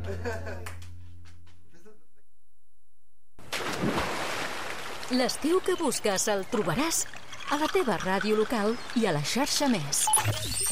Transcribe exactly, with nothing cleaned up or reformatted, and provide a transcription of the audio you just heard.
L'estiu que busques el trobaràs a la teva ràdio local i a la xarxa Més.